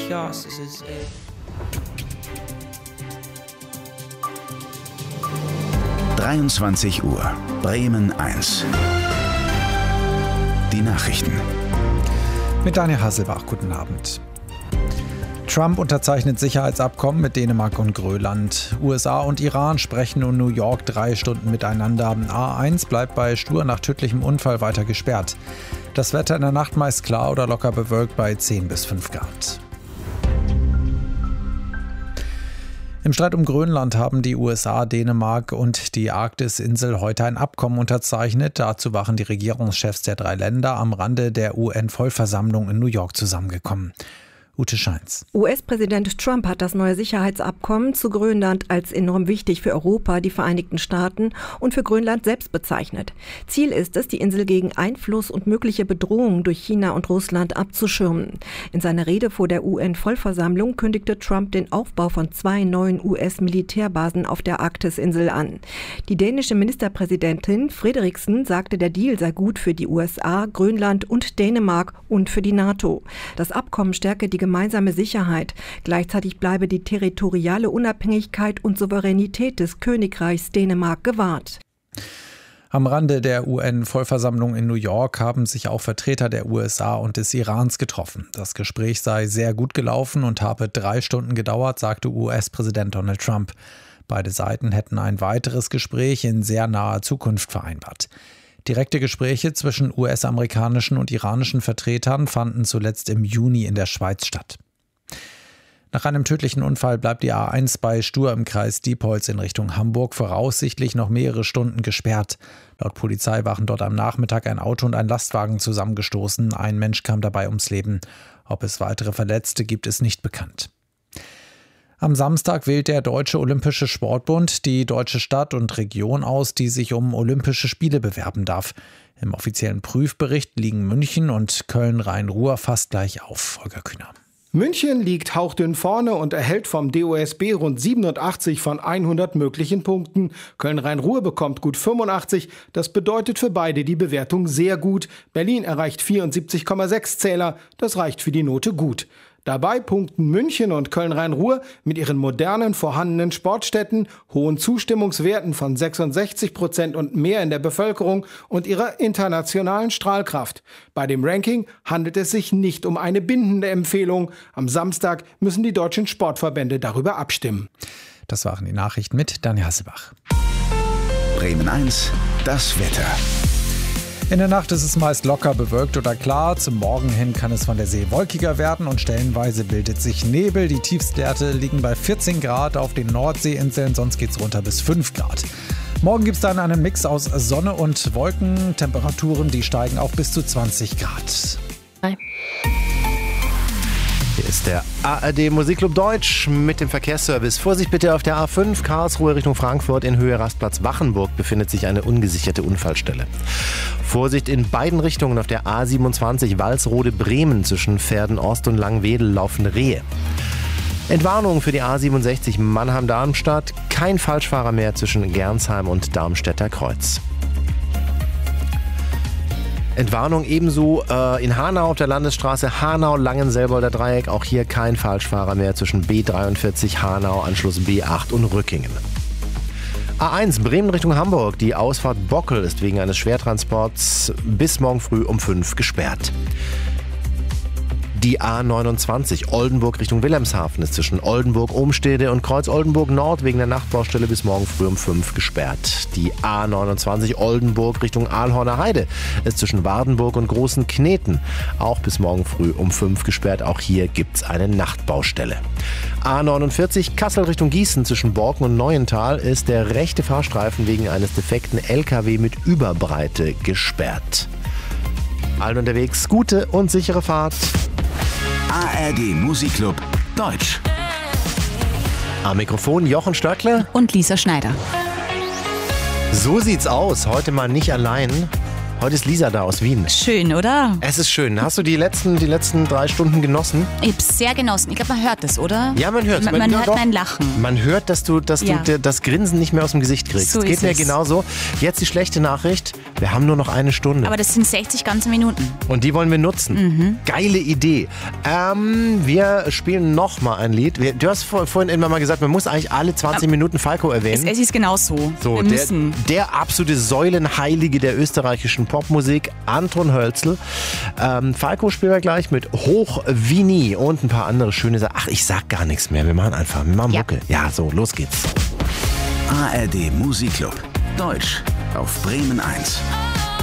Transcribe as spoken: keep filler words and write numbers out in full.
chaos, this is it. dreiundzwanzig Uhr, Bremen eins. Die Nachrichten. Mit Daniel Hasselbach, guten Abend. Trump unterzeichnet Sicherheitsabkommen mit Dänemark und Grönland. U S A und Iran sprechen in New York drei Stunden miteinander. A eins bleibt bei Stur nach tödlichem Unfall weiter gesperrt. Das Wetter in der Nacht meist klar oder locker bewölkt bei zehn bis fünf Grad. Im Streit um Grönland haben die U S A, Dänemark und die Arktisinsel heute ein Abkommen unterzeichnet. Dazu waren die Regierungschefs der drei Länder am Rande der U N-Vollversammlung in New York zusammengekommen. Ute Scheins. U S-Präsident Trump hat das neue Sicherheitsabkommen zu Grönland als enorm wichtig für Europa, die Vereinigten Staaten und für Grönland selbst bezeichnet. Ziel ist es, die Insel gegen Einfluss und mögliche Bedrohungen durch China und Russland abzuschirmen. In seiner Rede vor der U N-Vollversammlung kündigte Trump den Aufbau von zwei neuen U S-Militärbasen auf der Arktisinsel an. Die dänische Ministerpräsidentin Frederiksen sagte, der Deal sei gut für die U S A, Grönland und Dänemark und für die NATO. Das Abkommen stärke die gemeinsame Sicherheit. Gleichzeitig bleibe die territoriale Unabhängigkeit und Souveränität des Königreichs Dänemark gewahrt. Am Rande der U N-Vollversammlung in New York haben sich auch Vertreter der U S A und des Irans getroffen. Das Gespräch sei sehr gut gelaufen und habe drei Stunden gedauert, sagte U S-Präsident Donald Trump. Beide Seiten hätten ein weiteres Gespräch in sehr naher Zukunft vereinbart. Direkte Gespräche zwischen U S-amerikanischen und iranischen Vertretern fanden zuletzt im Juni in der Schweiz statt. Nach einem tödlichen Unfall bleibt die A eins bei Stur im Kreis Diepholz in Richtung Hamburg voraussichtlich noch mehrere Stunden gesperrt. Laut Polizei waren dort am Nachmittag ein Auto und ein Lastwagen zusammengestoßen. Ein Mensch kam dabei ums Leben. Ob es weitere Verletzte gibt, ist nicht bekannt. Am Samstag wählt der Deutsche Olympische Sportbund die deutsche Stadt und Region aus, die sich um Olympische Spiele bewerben darf. Im offiziellen Prüfbericht liegen München und Köln-Rhein-Ruhr fast gleich auf. Holger Kühner. München liegt hauchdünn vorne und erhält vom D O S B rund siebenundachtzig von hundert möglichen Punkten. Köln-Rhein-Ruhr bekommt gut fünfundachtzig. Das bedeutet für beide die Bewertung sehr gut. Berlin erreicht vierundsiebzig Komma sechs Zähler. Das reicht für die Note gut. Dabei punkten München und Köln-Rhein-Ruhr mit ihren modernen vorhandenen Sportstätten, hohen Zustimmungswerten von sechsundsechzig Prozent und mehr in der Bevölkerung und ihrer internationalen Strahlkraft. Bei dem Ranking handelt es sich nicht um eine bindende Empfehlung. Am Samstag müssen die deutschen Sportverbände darüber abstimmen. Das waren die Nachrichten mit Daniel Hasselbach. Bremen eins, das Wetter. In der Nacht ist es meist locker bewölkt oder klar. Zum Morgen hin kann es von der See wolkiger werden und stellenweise bildet sich Nebel. Die Tiefstwerte liegen bei vierzehn Grad auf den Nordseeinseln, sonst geht es runter bis fünf Grad. Morgen gibt es dann einen Mix aus Sonne und Wolken. Temperaturen, die steigen auf bis zu zwanzig Grad. Hi. Hier ist der A R D Musikclub Deutsch mit dem Verkehrsservice. Vorsicht bitte auf der A fünf, Karlsruhe Richtung Frankfurt in Höhe Rastplatz Wachenburg befindet sich eine ungesicherte Unfallstelle. Vorsicht in beiden Richtungen auf der A siebenundzwanzig Walsrode Bremen zwischen Pferdenorst und Langwedel laufen Rehe. Entwarnung für die A siebenundsechzig Mannheim-Darmstadt. Kein Falschfahrer mehr zwischen Gernsheim und Darmstädter Kreuz. Entwarnung ebenso äh, in Hanau auf der Landesstraße Hanau-Langenselbolder Dreieck. Auch hier kein Falschfahrer mehr zwischen B dreiundvierzig Hanau, Anschluss B acht und Rückingen. A eins Bremen Richtung Hamburg. Die Ausfahrt Bockel ist wegen eines Schwertransports bis morgen früh um fünf gesperrt. Die A neunundzwanzig Oldenburg Richtung Wilhelmshaven ist zwischen Oldenburg-Ohmstede und Kreuz-Oldenburg-Nord wegen der Nachtbaustelle bis morgen früh um fünf gesperrt. Die A neunundzwanzig Oldenburg Richtung Ahlhorner Heide ist zwischen Wardenburg und Großen Kneten auch bis morgen früh um fünf gesperrt. Auch hier gibt's eine Nachtbaustelle. A neunundvierzig Kassel Richtung Gießen zwischen Borken und Neuental ist der rechte Fahrstreifen wegen eines defekten L K W mit Überbreite gesperrt. Allen unterwegs gute und sichere Fahrt. A R D Musikclub Deutsch. Am Mikrofon Jochen Stöckle und Lisa Schneider. So sieht's aus. Heute mal nicht allein. Heute ist Lisa da aus Wien. Schön, oder? Es ist schön. Hast du die letzten, die letzten drei Stunden genossen? Ich hab's sehr genossen. Ich glaube, man hört das, oder? Ja, man hört es. Man, man ja, hört doch. mein Lachen. Man hört, dass du, dass ja. du das Grinsen nicht mehr aus dem Gesicht kriegst. So das geht ist mir es. genauso. Jetzt die schlechte Nachricht. Wir haben nur noch eine Stunde. Aber das sind sechzig ganze Minuten. Und die wollen wir nutzen. Mhm. Geile Idee. Ähm, wir spielen nochmal ein Lied. Wir, du hast vor, vorhin immer mal gesagt, man muss eigentlich alle zwanzig Minuten Falco erwähnen. Es, es ist genau so. So, wir der, müssen. der absolute Säulenheilige der österreichischen Popmusik, Anton Hölzl. Ähm, Falco spielen wir gleich mit Hoch wie nie und ein paar andere schöne Sachen. Ach, ich sag gar nichts mehr. Wir machen einfach, wir machen Ja. Mucke. Ja, so, los geht's. A R D Musikclub. Deutsch auf Bremen eins.